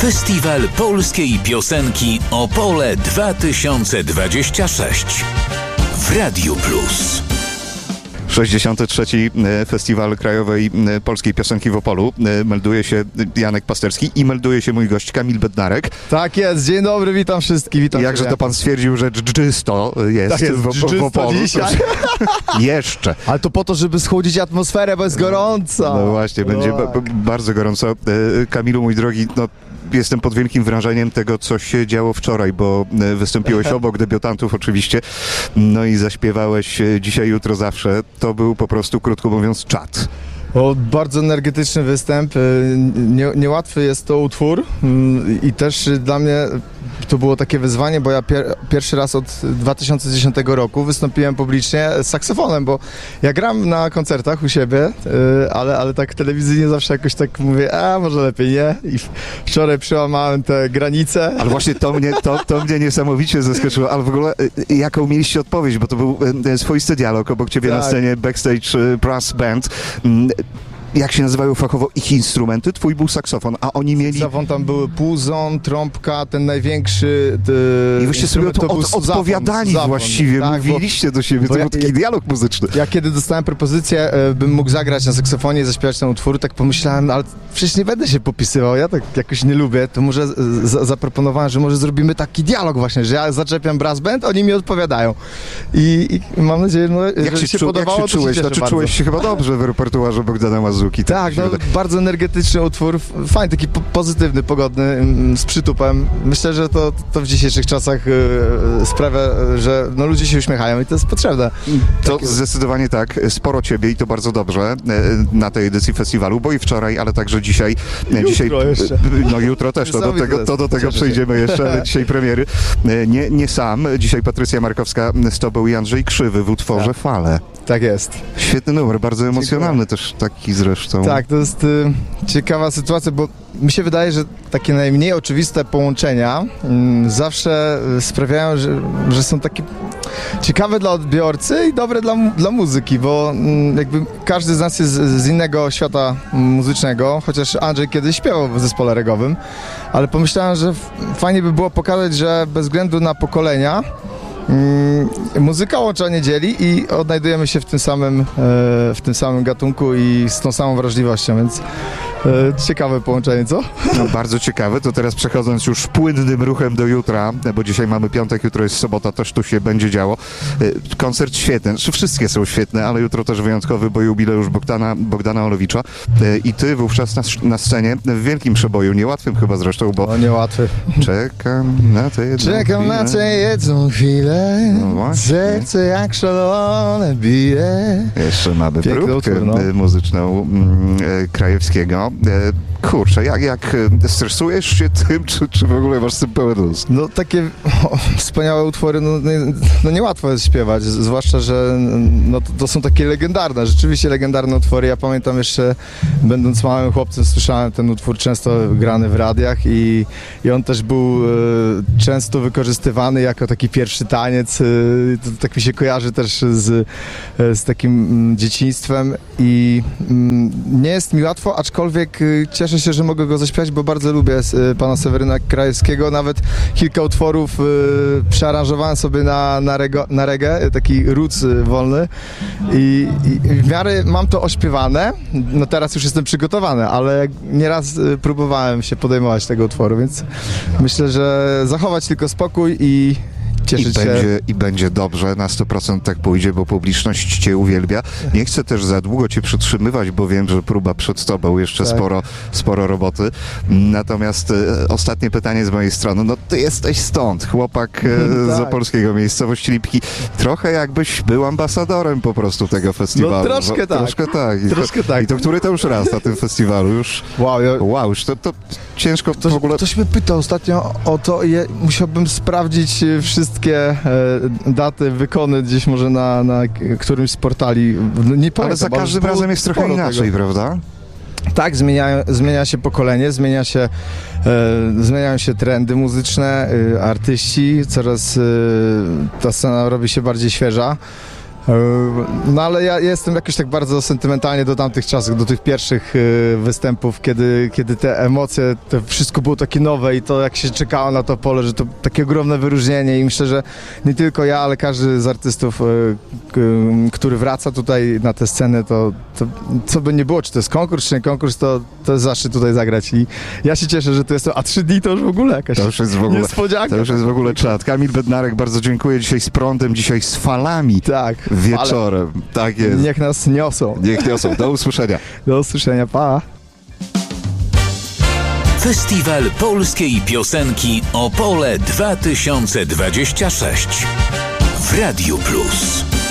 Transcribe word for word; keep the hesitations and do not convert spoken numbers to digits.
Festiwal Polskiej Piosenki Opole dwa tysiące dwadzieścia sześć w Radiu Plus. sześćdziesiąty trzeci Festiwal Krajowej Polskiej Piosenki w Opolu. Melduje się Janek Pasterski i melduje się mój gość Kamil Bednarek. Tak jest, dzień dobry, witam wszystkich, witam. Jakże to pan stwierdził, że dżdżysto jest, tak jest w, w, w Opolu. Dzisiaj. Jeszcze. Ale to po to, żeby schłodzić atmosferę, bo jest gorąco. No właśnie, będzie tak. b- bardzo gorąco. Kamilu, mój drogi, no jestem pod wielkim wrażeniem tego, co się działo wczoraj, bo wystąpiłeś obok debiutantów oczywiście, no i zaśpiewałeś Dzisiaj, Jutro, Zawsze. To był po prostu, krótko mówiąc, czad. O, bardzo energetyczny występ, nie, niełatwy jest to utwór i też dla mnie to było takie wyzwanie, bo ja pier, pierwszy raz od dwa tysiące dziesiątego roku wystąpiłem publicznie z saksofonem, bo ja gram na koncertach u siebie, ale, ale tak telewizyjnie zawsze jakoś tak mówię, a może lepiej nie, i wczoraj przełamałem te granice. Ale właśnie to mnie, to, to mnie niesamowicie zaskoczyło, ale w ogóle jaką mieliście odpowiedź, bo to był swoisty dialog obok ciebie tak. Na scenie Backstage Brass Band. Jak się nazywają fachowo ich instrumenty? Twój był saksofon, a oni mieli... Saksofon tam były puzon, trąbka, ten największy... I wyście sobie to od, odpowiadali zafon, właściwie, tak, mówiliście bo, do siebie, to ja, był taki dialog muzyczny. Ja kiedy dostałem propozycję, bym mógł zagrać na saksofonie i zaśpiewać ten utwór, tak pomyślałem, ale przecież nie będę się popisywał, ja tak jakoś nie lubię, to może z, zaproponowałem, że może zrobimy taki dialog właśnie, że ja zaczepiam brass band, oni mi odpowiadają. I, i mam nadzieję, no, jak że się, się podobało, jak się czułeś? to się Znaczy bardzo. Czułeś się chyba dobrze w repertuarze Bogdana Mazuki. Tak, no, bardzo energetyczny utwór, fajny, taki po pozytywny, pogodny, z przytupem. Myślę, że to, to w dzisiejszych czasach yy, sprawia, że no, ludzie się uśmiechają i to jest potrzebne. To tak, zdecydowanie tak. Sporo ciebie i to bardzo dobrze na tej edycji festiwalu, bo i wczoraj, ale także dzisiaj. Jutro dzisiaj jeszcze. No jutro też, to do tego, to do tego przejdziemy jeszcze, ale dzisiaj premiery. Nie, nie sam. Dzisiaj Patrycja Markowska z tobą i Andrzej Krzywy w utworze tak. Fale. Tak jest. Świetny numer, bardzo emocjonalny też taki zresztą. Tak, to jest y, ciekawa sytuacja, bo mi się wydaje, że takie najmniej oczywiste połączenia y, zawsze sprawiają, że, że są takie ciekawe dla odbiorcy i dobre dla, dla muzyki, bo y, jakby każdy z nas jest z innego świata muzycznego, chociaż Andrzej kiedyś śpiewał w zespole regowym, ale pomyślałem, że fajnie by było pokazać, że bez względu na pokolenia muzyka łącza nie dzieli i odnajdujemy się w tym samym, w tym samym gatunku i z tą samą wrażliwością, więc ciekawe połączenie, co? No, bardzo ciekawe, to teraz przechodząc już płynnym ruchem do jutra, bo dzisiaj mamy piątek, jutro jest sobota, też tu się będzie działo. Koncert świetny, wszystkie są świetne, ale jutro też wyjątkowy, bo jubileusz Bogdana, Bogdana Olowicza i ty wówczas na, na scenie w wielkim przeboju, niełatwym chyba zresztą, bo... No niełatwy. Czekam na tę jedną Czekam chwilę. na tę jedną chwilę, no serce jak szalone bije. Jeszcze mamy Piękny próbkę utwór, no. muzyczną mm, Krajewskiego. Kurczę, jak, jak stresujesz się tym, czy, czy w ogóle masz z tym pełen luz? No takie o, wspaniałe utwory, no, no niełatwo jest śpiewać, zwłaszcza, że no, to, to są takie legendarne, rzeczywiście legendarne utwory. Ja pamiętam jeszcze, będąc małym chłopcem, słyszałem ten utwór często grany w radiach i, i on też był e, często wykorzystywany jako taki pierwszy taniec. E, to, tak mi się kojarzy też z, e, z takim m, dzieciństwem i m, nie jest mi łatwo, aczkolwiek cieszę się, że mogę go zaśpiewać, bo bardzo lubię y, pana Seweryna Krajewskiego. Nawet kilka utworów y, przearanżowałem sobie na, na, rego, na reggae, taki roots y, wolny I, i w miarę mam to ośpiewane. No teraz już jestem przygotowany, ale nieraz y, próbowałem się podejmować tego utworu, więc myślę, że zachować tylko spokój i I się. będzie, I będzie dobrze, na sto procent tak pójdzie, bo publiczność cię uwielbia. Nie chcę też za długo cię przytrzymywać, bo wiem, że próba przed tobą, jeszcze tak. sporo, sporo roboty. Natomiast e, ostatnie pytanie z mojej strony. No ty jesteś stąd, chłopak e, tak. z opolskiego, miejscowości Lipki. Trochę jakbyś był ambasadorem po prostu tego festiwalu. No troszkę tak. Troszkę tak. I troszkę to, tak. I to który to już raz na tym festiwalu? Już, wow, ja... wow już to, to ciężko Ktoś, w ogóle... ktoś mnie pytał ostatnio o to i musiałbym sprawdzić wszystkie e, daty, wykony gdzieś może na, na którymś z portali. Nie pamiętam, ale za każdym razem jest trochę inaczej, tego. prawda? Tak, zmienia, zmienia się pokolenie, zmienia się, e, zmieniają się trendy muzyczne, e, artyści, coraz e, ta scena robi się bardziej świeża. No ale ja jestem jakoś tak bardzo sentymentalnie do tamtych czasów, do tych pierwszych występów, kiedy, kiedy te emocje, to wszystko było takie nowe i to jak się czekało na to pole, że to takie ogromne wyróżnienie i myślę, że nie tylko ja, ale każdy z artystów, który wraca tutaj na tę scenę, to, to co by nie było, czy to jest konkurs, czy nie konkurs, to, to jest zaszczyt tutaj zagrać i ja się cieszę, że to jest to, a trzy dni to już w ogóle jakaś to już jest w ogóle, niespodzianka. To już jest w ogóle czad. Kamil Bednarek, bardzo dziękuję, dzisiaj z prądem, dzisiaj z falami. Tak. Wieczorem, ale tak jest. Niech nas niosą. Niech niosą. Do usłyszenia. Do usłyszenia, pa. Festiwal Polskiej Piosenki Opole dwa tysiące dwadzieścia sześć w Radiu Plus.